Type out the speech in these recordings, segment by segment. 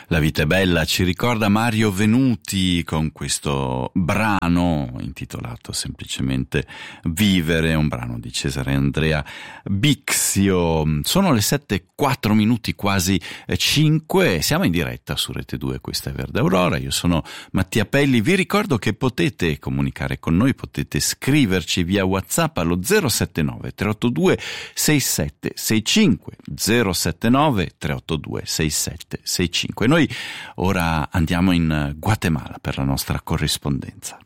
La vita è bella, ci ricorda Mario Venuti con questo brano intitolato semplicemente Vivere, un brano di Cesare Andrea Bixio. Sono le 7:04, quasi 5, siamo in diretta su Rete 2, questa è Verde Aurora, io sono Mattia Pelli. Vi ricordo che potete comunicare con noi, potete scriverci via WhatsApp allo 079 382 6765, 079 382 6765. Noi ora andiamo in Guatemala per la nostra corrispondenza.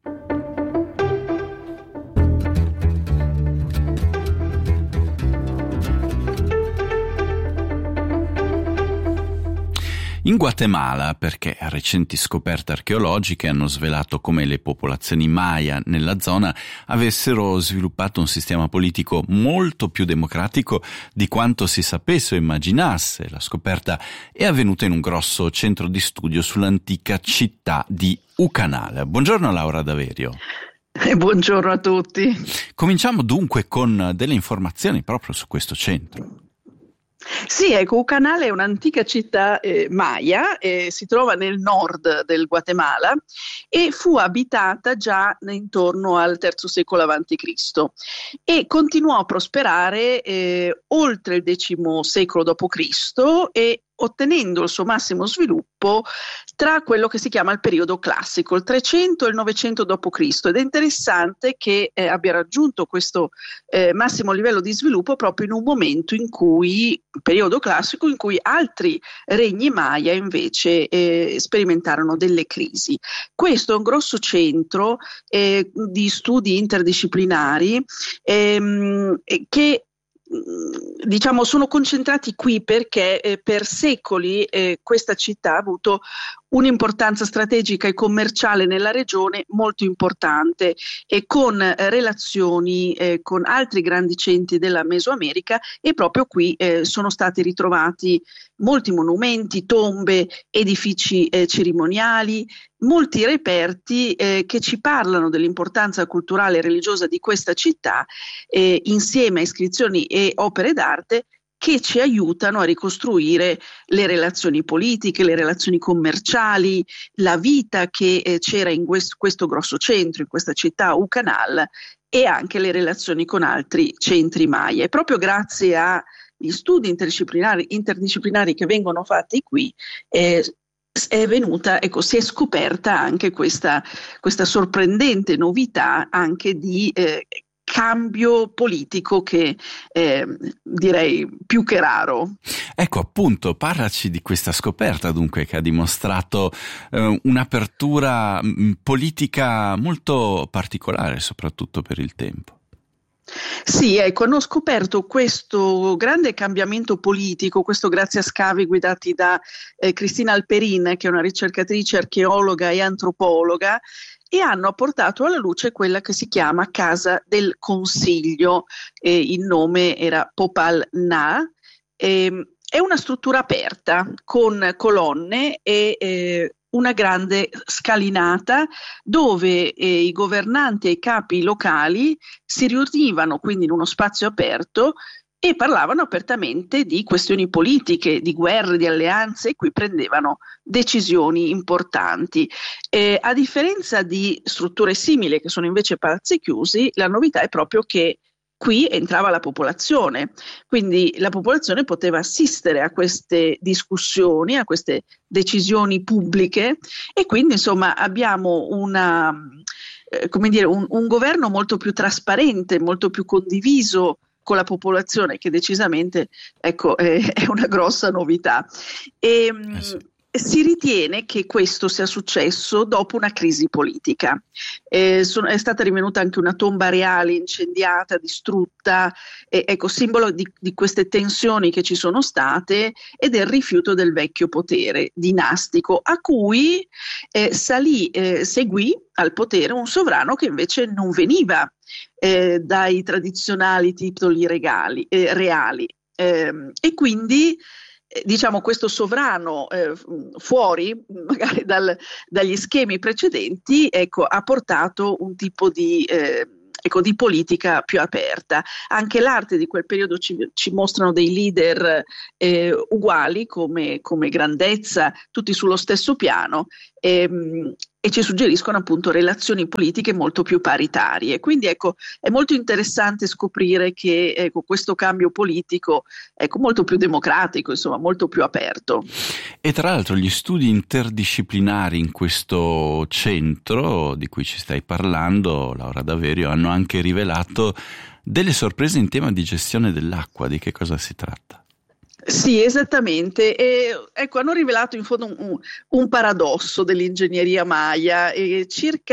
In Guatemala, perché recenti scoperte archeologiche hanno svelato come le popolazioni Maya nella zona avessero sviluppato un sistema politico molto più democratico di quanto si sapesse o immaginasse. La scoperta è avvenuta in un grosso centro di studio sull'antica città di Ucanal. Buongiorno Laura Daverio. Buongiorno a tutti. Cominciamo dunque con delle informazioni proprio su questo centro. Sì, ecco, Ucanal è un'antica città maya, si trova nel nord del Guatemala e fu abitata già intorno al III secolo a.C. e continuò a prosperare oltre il X secolo d.C. e ottenendo il suo massimo sviluppo tra quello che si chiama il periodo classico, il 300 e il 900 d.C. Ed è interessante che abbia raggiunto questo massimo livello di sviluppo proprio in un momento in cui, periodo classico, in cui altri regni Maya invece sperimentarono delle crisi. Questo è un grosso centro di studi interdisciplinari che diciamo sono concentrati qui perché per secoli questa città ha avuto un'importanza strategica e commerciale nella regione molto importante e con relazioni con altri grandi centri della Mesoamerica, e proprio qui sono stati ritrovati molti monumenti, tombe, edifici cerimoniali, molti reperti che ci parlano dell'importanza culturale e religiosa di questa città, insieme a iscrizioni e opere d'arte che ci aiutano a ricostruire le relazioni politiche, le relazioni commerciali, la vita che c'era in questo grosso centro, in questa città Ucanal, e anche le relazioni con altri centri Maya. E proprio grazie agli studi interdisciplinari che vengono fatti qui, è venuta, ecco, si è scoperta anche questa sorprendente novità anche di cambio politico che direi più che raro. Ecco, appunto, parlaci di questa scoperta dunque che ha dimostrato un'apertura politica molto particolare, soprattutto per il tempo. Sì, ecco, hanno scoperto questo grande cambiamento politico, questo grazie a scavi guidati da Cristina Alperin, che è una ricercatrice, archeologa e antropologa, e hanno portato alla luce quella che si chiama Casa del Consiglio, il nome era Popal Na. È una struttura aperta con colonne e una grande scalinata dove i governanti e i capi locali si riunivano quindi in uno spazio aperto e parlavano apertamente di questioni politiche, di guerre, di alleanze, e qui prendevano decisioni importanti. A differenza di strutture simili che sono invece palazzi chiusi, la novità è proprio che qui entrava la popolazione, quindi la popolazione poteva assistere a queste discussioni, a queste decisioni pubbliche, e quindi insomma abbiamo un governo molto più trasparente, molto più condiviso con la popolazione, che decisamente, ecco, è una grossa novità. Si ritiene che questo sia successo dopo una crisi politica. È stata rinvenuta anche una tomba reale incendiata, distrutta, ecco, simbolo di queste tensioni che ci sono state e del rifiuto del vecchio potere dinastico, a cui seguì al potere un sovrano che invece non veniva dai tradizionali titoli reali, e quindi diciamo questo sovrano fuori magari dagli schemi precedenti, ecco, ha portato un tipo di di politica più aperta. Anche l'arte di quel periodo ci mostrano dei leader uguali come grandezza, tutti sullo stesso piano, e ci suggeriscono appunto relazioni politiche molto più paritarie. Quindi ecco, è molto interessante scoprire che questo cambio politico molto più democratico, insomma molto più aperto. E tra l'altro gli studi interdisciplinari in questo centro di cui ci stai parlando, Laura Daverio, hanno anche rivelato delle sorprese in tema di gestione dell'acqua. Di che cosa si tratta? Sì, esattamente. E, hanno rivelato in fondo un paradosso dell'ingegneria Maya. Per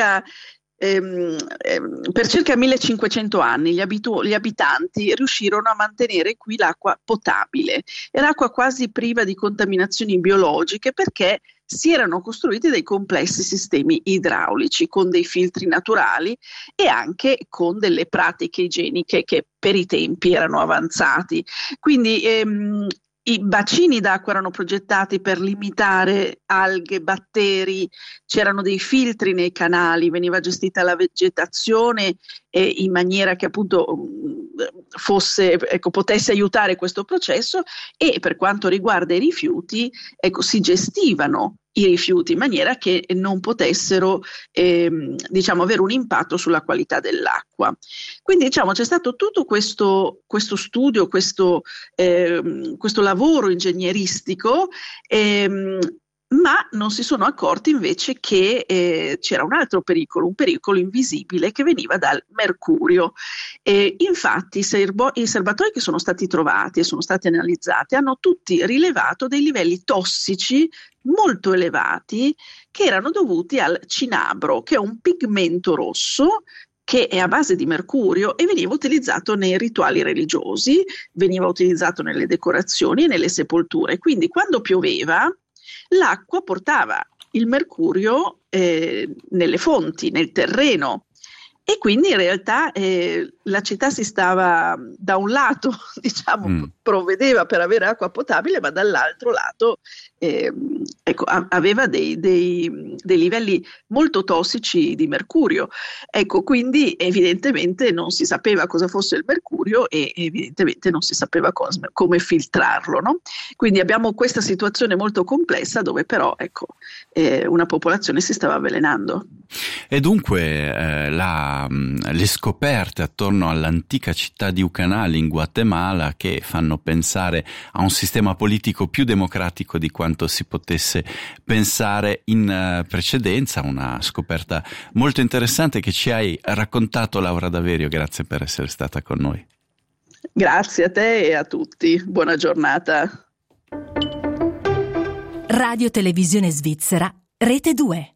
circa 1500 anni gli abitanti riuscirono a mantenere qui l'acqua potabile. Era acqua quasi priva di contaminazioni biologiche perché si erano costruiti dei complessi sistemi idraulici con dei filtri naturali e anche con delle pratiche igieniche che per i tempi erano avanzati. Quindi i bacini d'acqua erano progettati per limitare alghe, batteri, c'erano dei filtri nei canali, veniva gestita la vegetazione in maniera che appunto potesse aiutare questo processo, e per quanto riguarda i rifiuti, si gestivano i rifiuti in maniera che non potessero avere un impatto sulla qualità dell'acqua. Quindi c'è stato tutto questo studio, questo lavoro ingegneristico, ma non si sono accorti invece che c'era un altro pericolo, un pericolo invisibile che veniva dal mercurio. Infatti i serbatoi che sono stati trovati e sono stati analizzati hanno tutti rilevato dei livelli tossici molto elevati che erano dovuti al cinabro, che è un pigmento rosso che è a base di mercurio e veniva utilizzato nei rituali religiosi, veniva utilizzato nelle decorazioni e nelle sepolture. Quindi quando pioveva, l'acqua portava il mercurio nelle fonti, nel terreno, e quindi in realtà la città si stava, da un lato provvedeva per avere acqua potabile, ma dall'altro lato aveva dei livelli molto tossici di mercurio. Quindi evidentemente non si sapeva cosa fosse il mercurio e evidentemente non si sapeva come filtrarlo, no? Quindi abbiamo questa situazione molto complessa dove però una popolazione si stava avvelenando. E dunque le scoperte attorno all'antica città di Ucayali in Guatemala, che fanno pensare a un sistema politico più democratico di quanto si potesse pensare in precedenza. Una scoperta molto interessante che ci hai raccontato, Laura Daverio. Grazie per essere stata con noi. Grazie a te e a tutti. Buona giornata. Radio Televisione Svizzera, Rete 2.